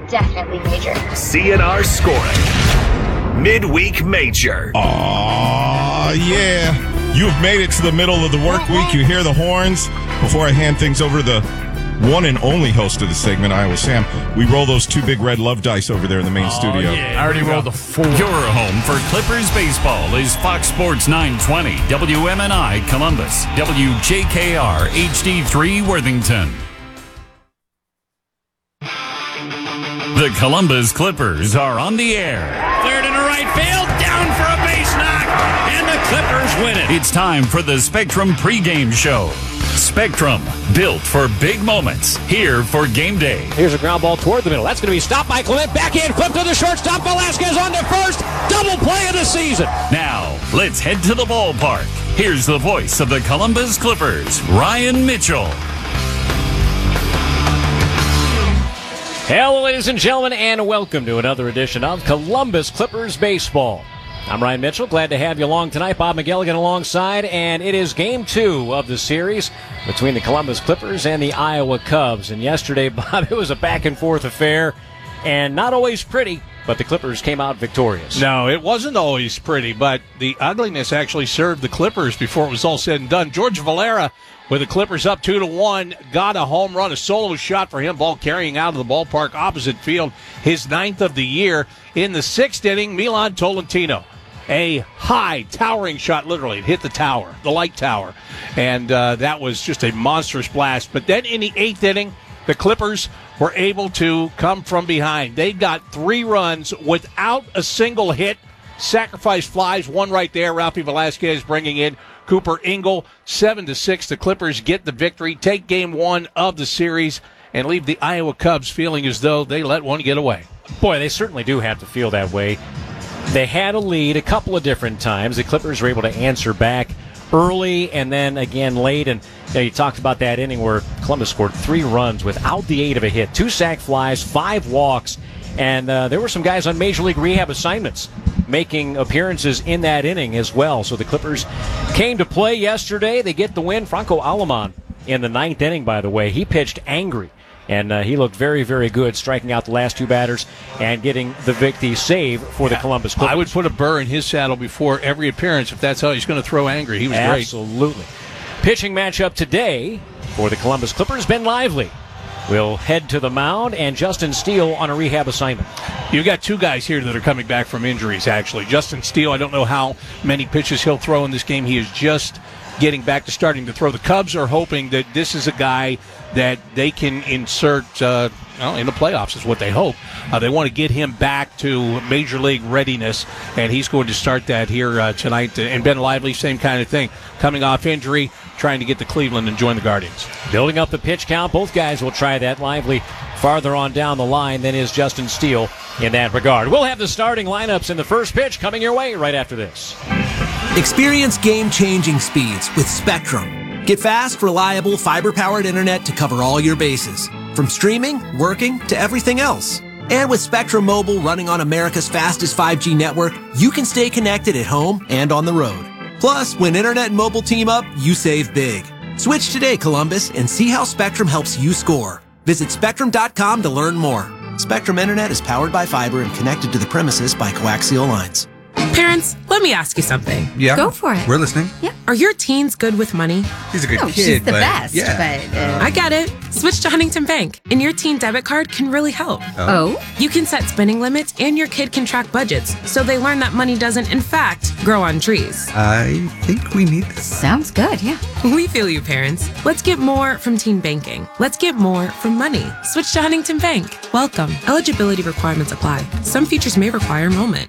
definitely major. CNR scoring. Midweek Major. Aw, yeah. You've made it to the middle of the work week. You hear the horns. Before I hand things over to the one and only host of the segment, Iowa Sam, we roll those two big red love dice over there in the main studio. Yeah, I already rolled the 4. Your home for Clippers baseball is Fox Sports 920, WMNI Columbus, WJKR HD3 Worthington. The Columbus Clippers are on the air. Cleared into right field, down for a base knock, and the Clippers win it. It's time for the Spectrum pregame show. Spectrum, built for big moments, here for game day. Here's a ground ball toward the middle. That's going to be stopped by Clement. Backhand flip to the shortstop. Velasquez on to first. Double play of the season. Now, let's head to the ballpark. Here's the voice of the Columbus Clippers, Ryan Mitchell. Hello, ladies and gentlemen, and welcome to another edition of Columbus Clippers Baseball. I'm Ryan Mitchell. Glad to have you along tonight. Bob McGilligan alongside, and it is Game 2 of the series between the Columbus Clippers and the Iowa Cubs. And yesterday, Bob, it was a back-and-forth affair, and not always pretty, but the Clippers came out victorious. No, it wasn't always pretty, but the ugliness actually served the Clippers before it was all said and done. George Valera, with the Clippers up 2-1, got a home run, a solo shot for him, ball carrying out of the ballpark opposite field, his 9th of the year. In the 6th inning, Milan Tolentino, a high, towering shot, literally. It hit the tower, the light tower, and that was just a monstrous blast. But then in the 8th inning, the Clippers were able to come from behind. They got 3 runs without a single hit. Sacrifice flies, one right there. Ralphie Velasquez bringing in Cooper Ingle. 7-6, the Clippers get the victory, take Game 1 of the series, and leave the Iowa Cubs feeling as though they let one get away. Boy, they certainly do have to feel that way. They had a lead a couple of different times. The Clippers were able to answer back early and then again late. And you talked about that inning where Columbus scored 3 runs without the aid of a hit, 2 sac flies, 5 walks. And there were some guys on Major League rehab assignments making appearances in that inning as well. So the Clippers came to play yesterday. They get the win. Franco Aleman in the 9th inning, by the way. He pitched angry. And he looked very, very good, striking out the last 2 batters and getting the save for the Columbus Clippers. I would put a burr in his saddle before every appearance if that's how he's going to throw angry. He was great. Absolutely. Pitching matchup today for the Columbus Clippers, Ben Lively will head to the mound, and Justin Steele on a rehab assignment. You got 2 guys here that are coming back from injuries, actually. Justin Steele, I don't know how many pitches he'll throw in this game. He is just getting back to starting to throw. The Cubs are hoping that this is a guy that they can insert in the playoffs is what they hope. They want to get him back to Major League readiness, and he's going to start that here tonight. And Ben Lively, same kind of thing. Coming off injury, trying to get to Cleveland and join the Guardians. Building up the pitch count. Both guys will try that. Lively farther on down the line than is Justin Steele in that regard. We'll have the starting lineups in the first pitch coming your way right after this. Experience game-changing speeds with Spectrum. Get fast, reliable, fiber-powered internet to cover all your bases, from streaming, working, to everything else. And with Spectrum Mobile running on America's fastest 5G network, you can stay connected at home and on the road. Plus, when internet and mobile team up, you save big. Switch today, Columbus, and see how Spectrum helps you score. Visit Spectrum.com to learn more. Spectrum Internet is powered by fiber and connected to the premises by coaxial lines. Parents, let me ask you something. Yeah. Go for it. We're listening. Yeah. Are your teens good with money? He's a good kid. She's the but best. Yeah. But I get it. Switch to Huntington Bank, and your teen debit card can really help. Oh? You can set spending limits, and your kid can track budgets, so they learn that money doesn't, in fact, grow on trees. I think we need this. Sounds good, yeah. We feel you, parents. Let's get more from teen banking. Let's get more from money. Switch to Huntington Bank. Welcome. Eligibility requirements apply. Some features may require enrollment.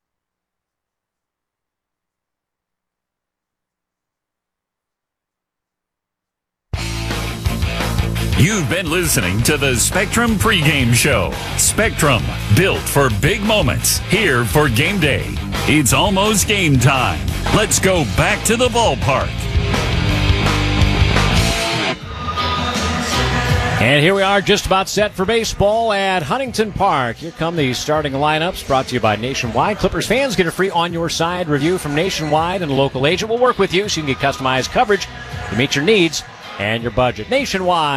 You've been listening to the Spectrum pregame show. Spectrum, built for big moments, here for game day. It's almost game time. Let's go back to the ballpark. And here we are, just about set for baseball at Huntington Park. Here come the starting lineups, brought to you by Nationwide. Clippers fans get a free on-your-side review from Nationwide, and a local agent will work with you so you can get customized coverage to meet your needs and your budget. Nationwide.